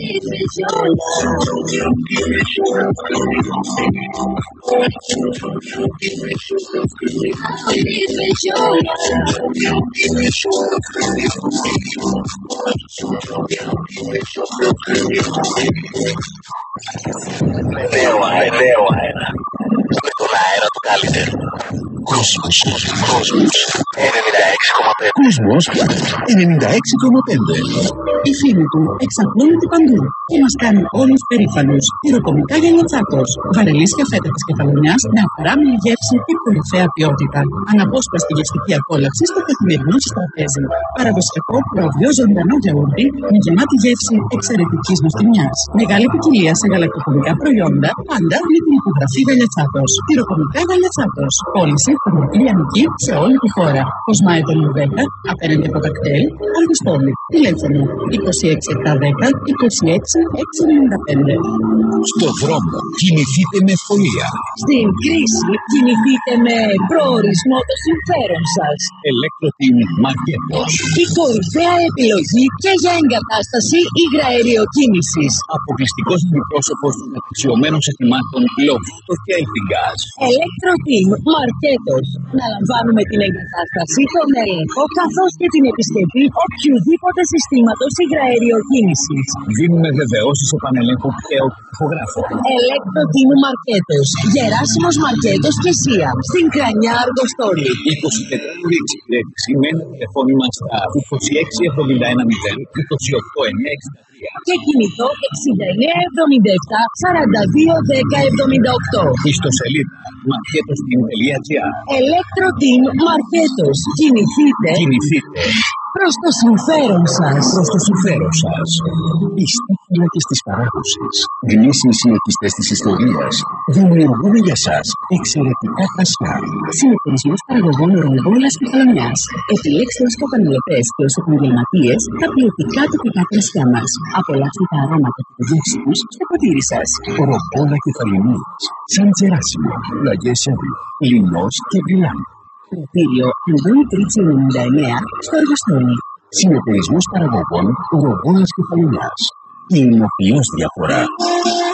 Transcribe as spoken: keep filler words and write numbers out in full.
Νέο αέρα. Με τον αέρα του καλύτερου. Κόσμος, κόσμος. ενενήντα έξι κόμμα πέντε. Κόσμος ενενήντα έξι κόμμα πέντε. Η φίλη του εξαπλώνεται παντού και μας κάνει όλους περήφανους. Πυροκομικά Γιαννιτσάκος. Βαρελίσια φέτα της Κεφαλονιάς με απαράμιλη γεύση και κορυφαία ποιότητα. Αναπόσπαστη γευστική απόλαυση στο καθημερινό σας τραπέζι. Παραδοσιακό προβιό ζωντανό γιαούρτι με γεμάτη γεύση εξαιρετικής νοστιμιάς. Μεγάλη ποικιλία σε γαλακτοκομικά προϊόντα, πάντα με την υπογραφή Γαλιατσάκος. Πυροκομικά Γαλιατσάκος. Πώληση χωροκυλιανική σε όλη τη χώρα. Κοσμάη το δέκα, απέναντι από τα κτέλ, Αργοστόλη. Τηλέφωνο είκοσι έξι επτακόσια δέκα είκοσι έξι εξακόσια ενενήντα πέντε. Στο δρόμο κινηθείτε με ευκολία. Στην κρίση κινηθείτε με προορισμό το συμφέρον σας. Electro-Team Marketos. Η κορυφαία επιλογή και για εγκατάσταση υγραεριοκίνησης. Αποκλειστικός αντιπρόσωπος των αξιωμένων συστημάτων Lovuto και Elfingas. Electro-Team Marketos. Να λαμβάνουμε την εγκατάσταση, τον έλεγχο καθώς και την επισκευή οποιοδήποτε συστήματος υγραεριοκίνησης. Δίνουμε βεβαιώσεις επανελέγχου και οχογράφων. Electro-Team Marketos. Γεράσιμος Μαρκέτος και Σία. Στην Κρανιά Αργοστόλη. είκοσι τέσσερα εξυπηρέτηση με ένα τηλεφώνημα στα είκοσι έξι εβδομήντα ένα μηδέν είκοσι οκτώ εννιακόσια εξήντα τρία. Και κινητό εξήντα εννέα εβδομήντα επτά σαράντα δύο δέκα εβδομήντα οκτώ. Ιστοσελίδα marketosteam.gr. Electro-Team Marketos. Κινηθείτε. Κινηθείτε. Προς το συμφέρον σας. Προς το συμφέρον σας. Είστε φύλακες της παράδοσης. Γνήσιοι συνεχιστές της ιστορίας. Δημιουργούμε για σας εξαιρετικά κρασιά. Συνεταιρισμός παραγωγών Ρομπόλας Κεφαλονιάς. Επιλέξτε ως καταναλωτές και ως επαγγελματίες τα ποιοτικά τοπικά κρασιά μας. Απολαύστε τα αρώματα και το γεύση τους στο ποτήρι σας. Ρομπόλα Κεφαλονιάς. Σαν Τζεράσιμο, Λαγιέσεβι, Λινός και Βρυλάν. Προτήριο Αντώνη Τρίτσι ενενήντα εννέα στο Αργοστόλι. Συνεταιρισμός παραγωγών Ρομπόλας Κεφαλονιάς. Η εινοποιώς διαφορά.